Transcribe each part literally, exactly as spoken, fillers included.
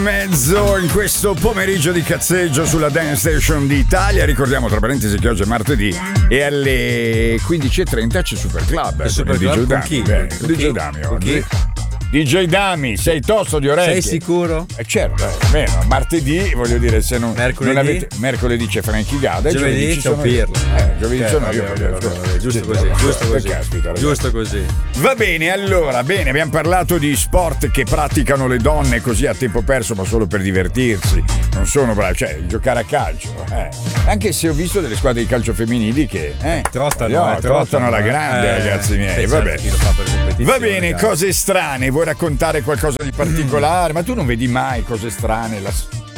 Mezzo in questo pomeriggio di cazzeggio sulla Dance Station d'Italia. Ricordiamo tra parentesi che oggi è martedì e alle quindici e trenta c'è Super Club. Super Club con chi? Beh, con D J Dami oggi. D J Dami, sei tosto di orecchie? Sei sicuro? Eh certo, è vero, martedì voglio dire se non mercoledì, non avete, mercoledì c'è Frankie Gada, giovedì, giovedì c'è un Pirlo. Eh, giovedì okay, sono vabbè, io, vabbè, vabbè, vabbè, giusto così, giusto così. Caspita, giusto così. Va bene, allora, bene, abbiamo parlato di sport che praticano le donne così a tempo perso, ma solo per divertirsi. Non sono bravi, cioè giocare a calcio, eh. Anche se ho visto delle squadre di calcio femminili che eh, trottano, no, eh, trottano alla eh, grande, eh, ragazzi miei. eh, Vabbè. certo, fa per Va bene, cara. Cose strane, vuoi raccontare qualcosa di particolare? Mm. Ma tu non vedi mai cose strane? La...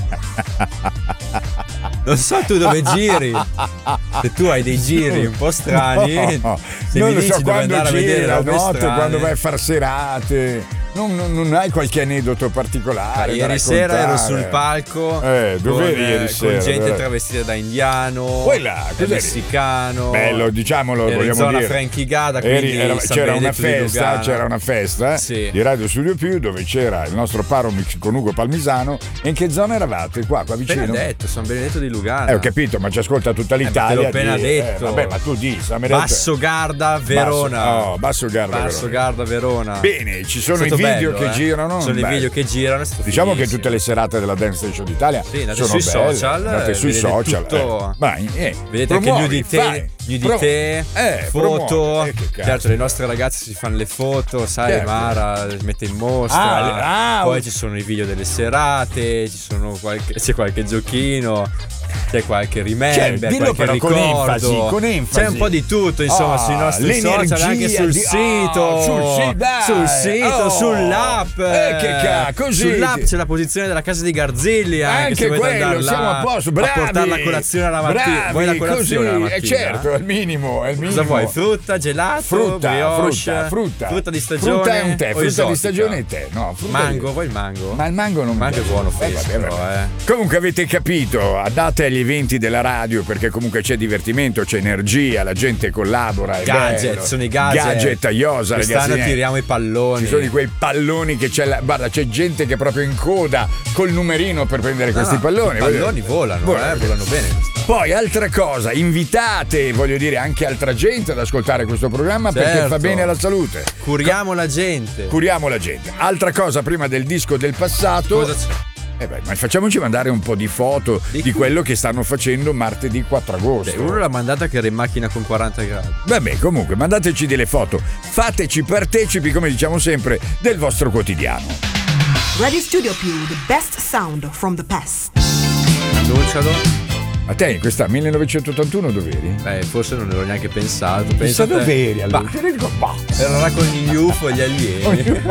Non so tu dove giri. Se tu hai dei giri un po' strani, no, se non mi lo dici so dove quando andare giri a vedere la robe notte, strane, quando vai a far serate. Non, non, non hai qualche aneddoto particolare? Ah, ieri sera ero sul palco eh, dove con, eri ieri con sera, gente dove... travestita da indiano, là, da messicano. Bello, diciamolo, eri vogliamo in zona dire. Frankie Gada, Eri, era, c'era una festa, di c'era una festa sì. di Radio Studio Più dove c'era il nostro Paromix con Ugo Palmisano. E in che zona eravate? Qua, qua vicino? Benedetto, San Benedetto di Lugano. Eh, ho capito, ma ci ascolta tutta l'Italia. Eh, te l'ho appena di, detto. Eh, vabbè, ma tu di San Benedetto. Basso Garda, Verona. Basso, oh, Basso Garda, Basso Verona. Garda, Verona. Bene, ci sono i video bello, che eh. girano. Sono bello. i video che girano. Diciamo finissimo. che tutte le serate della Dance Station d'Italia sì, sono sui belle. social, andate sui social. Tutto... Eh. Vai, eh. Vedete promuovi, anche nudité, nudité eh, foto. Eh, certo, le nostre ragazze si fanno le foto, sai, certo. Mara le mette in mostra. Ah, ah, poi ci sono i video delle serate, ci sono qualche, c'è qualche giochino. C'è qualche remember, cioè, dillo qualche però ricordo. con enfasi, con enfasi. C'è un po' di tutto, insomma, oh, sui nostri social, anche sul di... sito. Oh, sul, sì, dai. sul sito, oh. sull'app. Eh, che cacchio, così. Sull'app c'è la posizione della casa di Garzilli. Anche, anche se quello, siamo a posto. Bravi. A portare la colazione alla mattina. Bravi, Vuoi la colazione così, alla mattina? Eh, certo, è il minimo, è il minimo. Cosa vuoi? Frutta, gelato, frutta, brioche, frutta, frutta. frutta di stagione. Frutta è un tè, frutta esotica? di stagione è tè. No, mango, di... vuoi il mango? Ma il mango non mango mi è buono fresco, eh, vabbè, però, vabbè. eh. Comunque avete capito, andate agli eventi della radio perché comunque c'è divertimento, c'è energia, la gente collabora. È gadget, bello. sono i gadget. Gadget a iosa, ragazzi. Quest'anno tiriamo i palloni. Ci sono di quei palloni che c'è la, guarda, c'è gente che è proprio in coda col numerino per prendere no, questi no, palloni. I palloni volano, volano, eh, volano bene. Poi altra cosa, invitate, voglio dire, anche altra gente ad ascoltare questo programma certo. perché fa bene alla salute. Curiamo la gente. Curiamo la gente. Altra cosa prima del disco del passato. Cosa c'è? Eh beh, ma facciamoci mandare un po' di foto di, di quello che stanno facendo martedì quattro agosto. Beh, uno l'ha mandata che era in macchina con quaranta gradi. Vabbè, comunque, mandateci delle foto. Fateci partecipi, come diciamo sempre, del vostro quotidiano. Radio Studio Più, the best sound from the past. Annuncialo. Ma te in questa millenovecentottantuno dov'eri? Beh, forse non ero neanche pensato. Pensa dov'eri allora? Era là con gli U F O e gli alieni.